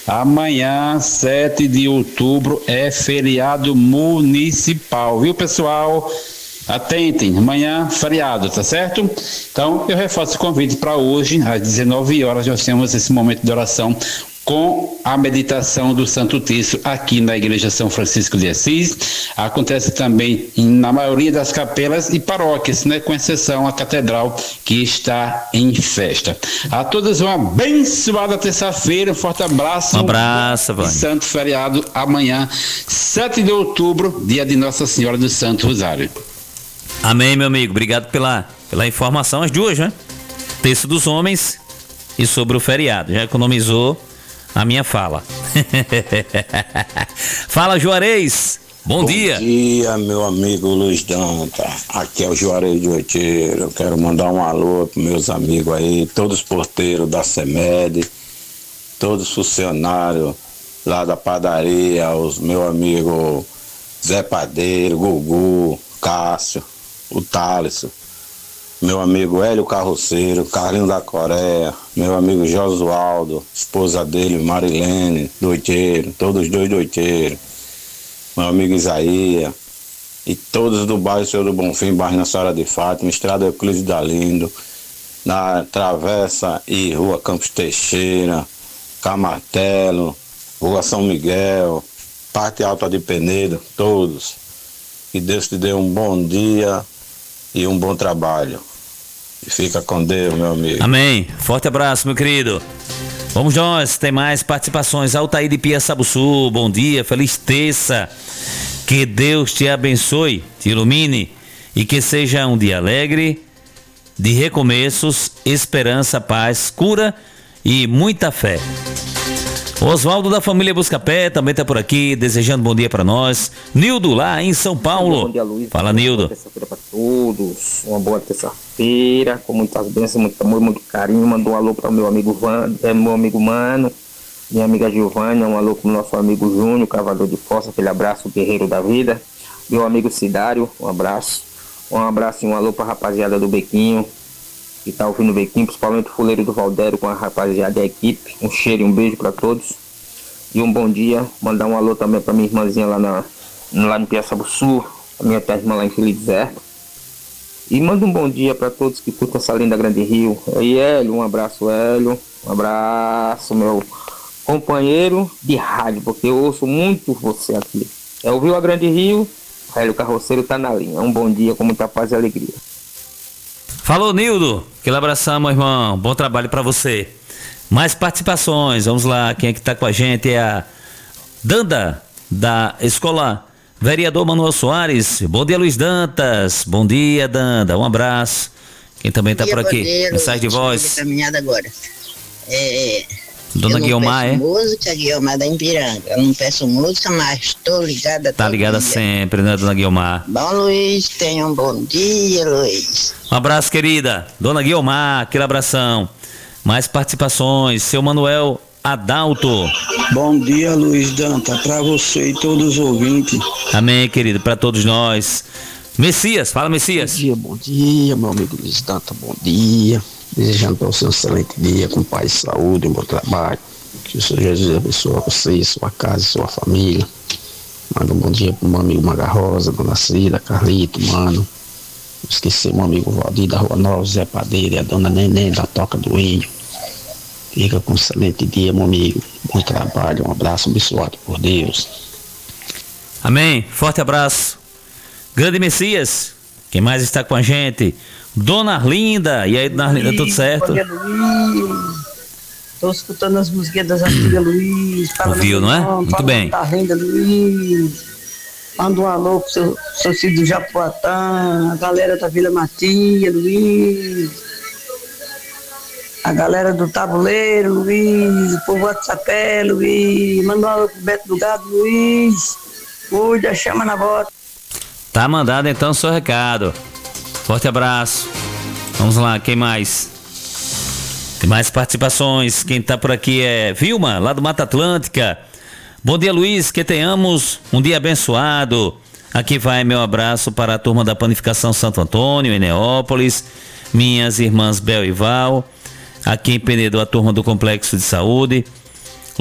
Amanhã, 7 de outubro, é feriado municipal, viu, pessoal? Atentem, amanhã feriado, tá certo? Então, eu reforço o convite para hoje, às 19 horas, nós temos esse momento de oração com a meditação do Santo Terço aqui na Igreja São Francisco de Assis. Acontece também na maioria das capelas e paróquias, né? Com exceção a catedral, que está em festa. A todos uma abençoada terça-feira, um forte abraço. Um abraço, Vânia. Santo feriado amanhã, 7 de outubro, dia de Nossa Senhora do Santo Rosário. Amém, meu amigo. Obrigado pela informação, as duas, né? Terço dos homens e sobre o feriado. Já economizou a minha fala. Fala, Juarez. Bom dia. Bom dia, meu amigo Luiz Danta. Aqui é o Juarez de Oiteiro. Eu quero mandar um alô para meus amigos aí, todos os porteiros da CEMED, todos os funcionários lá da padaria, os meus amigos Zé Padeiro, Gugu, Cássio, o Thaleson, meu amigo Hélio Carroceiro, Carlinhos da Coreia, meu amigo Josualdo, esposa dele, Marilene, do Oiteiro, todos dois do Oiteiro, meu amigo Isaías, e todos do bairro Senhor do Bonfim, bairro Nossa Senhora de Fátima, Estrada Euclides Dalindo, na Travessa e Rua Campos Teixeira, Camartelo, Rua São Miguel, Parte Alta de Penedo, todos. Que Deus te dê um bom dia e um bom trabalho. E fica com Deus, meu amigo. Amém. Forte abraço, meu querido. Vamos nós, tem mais participações. Altair de Piaçabuçu, bom dia, feliz terça. Que Deus te abençoe, te ilumine e que seja um dia alegre, de recomeços, esperança, paz, cura e muita fé. Oswaldo da família Buscapé também está por aqui, desejando bom dia para nós. Nildo lá em São Paulo. Bom dia, Luiz. Fala, Nildo. Boa terça-feira para todos. Uma boa terça-feira, com muitas bênçãos, muito amor, muito carinho. Mandou um alô para meu amigo meu amigo Mano, minha amiga Giovânia. Um alô para o nosso amigo Júnior, cavador de fossa. Aquele abraço, guerreiro da vida. Meu amigo Cidário, um abraço. Um abraço e um alô para a rapaziada do Bequinho, que tá ouvindo o Bequinho, principalmente o fuleiro do Valdério com a rapaziada e a equipe. Um cheiro e um beijo para todos. E um bom dia. Mandar um alô também para minha irmãzinha lá no Piaçabuçu, a minha outra irmã lá em Feliz Deserto. E manda um bom dia para todos que curtam essa linda Grande Rio. E Hélio, um abraço, Hélio. Um abraço, meu companheiro de rádio, porque eu ouço muito você aqui. Ouviu a Grande Rio? Hélio Carroceiro tá na linha. Um bom dia com muita paz e alegria. Falou, Nildo. Aquele abração, meu irmão. Bom trabalho para você. Mais participações. Vamos lá. Quem é que tá com a gente é a Danda, da Escola Vereador Manuel Soares. Bom dia, Luiz Dantas. Bom dia, Danda. Um abraço. Quem também tá por aqui? Dia, mensagem de voz. Caminhada agora. Dona Guiomar, é? Música, Guiomar da Ipiranga. Eu não peço música, mas estou ligada. Tá ligada sempre, né, Dona Guiomar? Bom, Luiz, tenha um bom dia, Luiz. Um abraço, querida. Dona Guiomar, aquele abração. Mais participações. Seu Manuel Adalto. Bom dia, Luiz Danta, para você e todos os ouvintes. Amém, querido, para todos nós. Messias, fala, Messias. Bom dia, meu amigo Luiz Danta, bom dia. Desejando para você um excelente dia, com paz e saúde, um bom trabalho. Que o Senhor Jesus abençoe você, sua casa, sua família. Manda um bom dia para o meu amigo Maga Rosa, Dona Cida, Carlito, mano. Não esquecer meu amigo Valdir da Rua Nova, Zé Padeiro e a Dona Neném da Toca do Índio. Fica com um excelente dia, meu amigo. Bom trabalho, um abraço abençoado por Deus. Amém. Forte abraço. Grande Messias. Quem mais está com a gente? Dona Arlinda. E aí, Dona Arlinda, tudo certo? Bom dia, Luiz. Estou escutando as músicas das antigas, Luiz. Ouviu, não é? Muito bem. Tá renda, Luiz. Manda um alô pro seu filho do Japoatã, a galera da Vila Matia, Luiz. A galera do Tabuleiro, Luiz. O povo WhatsApp, Luiz. Manda um alô pro Beto do Gado, Luiz. Cuida, chama na bota. Tá mandado então o seu recado. Forte abraço. Vamos lá, quem mais? Tem mais participações. Quem tá por aqui é Vilma, lá do Mata Atlântica. Bom dia, Luiz, que tenhamos um dia abençoado. Aqui vai meu abraço para a turma da Panificação Santo Antônio, em Neópolis. Minhas irmãs Bel e Val. Aqui em Penedo, a turma do Complexo de Saúde.